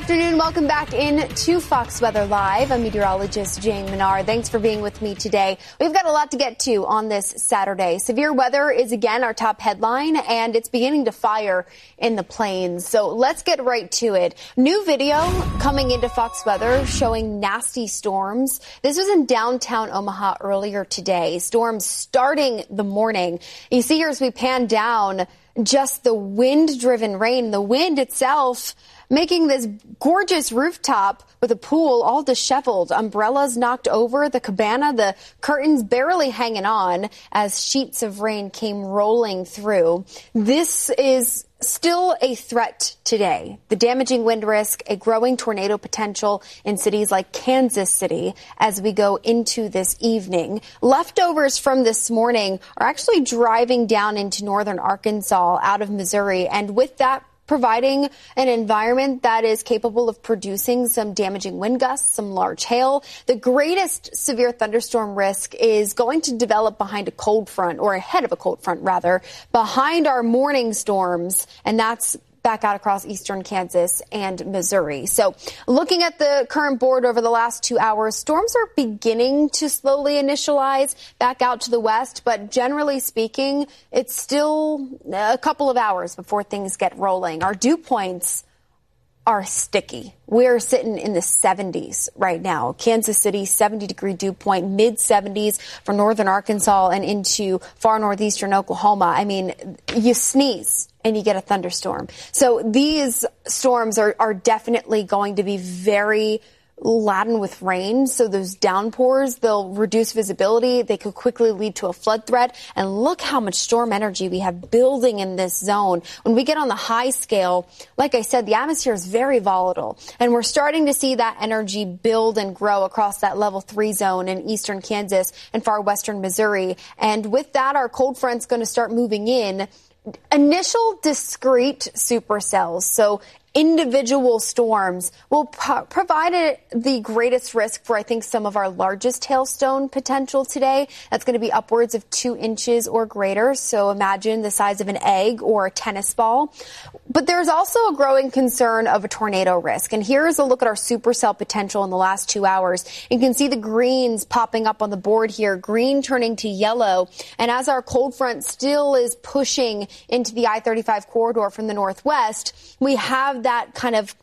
afternoon. Welcome back into Fox Weather Live. I'm meteorologist Jane Menard. Thanks for being with me today. We've got a lot to get to on this Saturday. Severe weather is again our top headline, and it's beginning to fire in the plains. So let's get right to it. New video coming into Fox Weather showing nasty storms. This was in downtown Omaha earlier today. Storms starting the morning. You see here as we pan down just the wind-driven rain. The wind itself making this gorgeous rooftop with a pool all disheveled, umbrellas knocked over, the cabana, the curtains barely hanging on as sheets of rain came rolling through. This is still a threat today. The damaging wind risk, a growing tornado potential in cities like Kansas City as we go into this evening. Leftovers from this morning are actually driving down into northern Arkansas out of Missouri, and with that, providing an environment that is capable of producing some damaging wind gusts, some large hail. The greatest severe thunderstorm risk is going to develop behind a cold front, or ahead of a cold front, rather, behind our morning storms, and that's back out across eastern Kansas and Missouri. So looking at the current board over the last 2 hours, storms are beginning to slowly initialize back out to the west, but generally speaking, it's still a couple of hours before things get rolling. Our dew points are sticky. We're sitting in the 70s right now. Kansas City, 70-degree dew point, mid-70s for northern Arkansas and into far northeastern Oklahoma. I mean, you sneeze and you get a thunderstorm. So these storms are definitely going to be very laden with rain. So those downpours, they'll reduce visibility. They could quickly lead to a flood threat. And look how much storm energy we have building in this zone. When we get on the high scale, like I said, the atmosphere is very volatile. And we're starting to see that energy build and grow across that level 3 zone in eastern Kansas and far western Missouri. And with that, our cold front's going to start moving in. Initial discrete supercells, so individual storms, will provide the greatest risk for, I think, some of our largest hailstone potential today. That's going to be upwards of 2 inches or greater. So imagine the size of an egg or a tennis ball. But there's also a growing concern of a tornado risk. And here's a look at our supercell potential in the last 2 hours. You can see the greens popping up on the board here, green turning to yellow. And as our cold front still is pushing into the I-35 corridor from the northwest, we have that kind of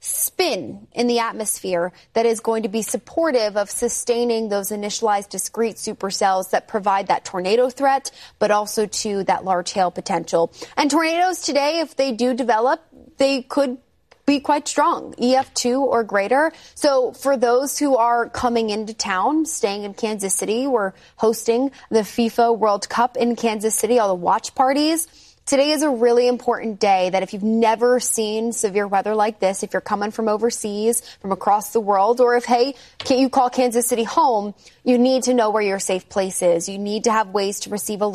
spin in the atmosphere that is going to be supportive of sustaining those initialized discrete supercells that provide that tornado threat, but also to that large hail potential. And tornadoes today, if they do develop, they could be quite strong, EF2 or greater. So for those who are coming into town, staying in Kansas City, we're hosting the FIFA World Cup in Kansas City, all the watch parties. Today is a really important day that if you've never seen severe weather like this, if you're coming from overseas, from across the world, or if, hey, can't you call Kansas City home, you need to know where your safe place is. You need to have ways to receive alerts.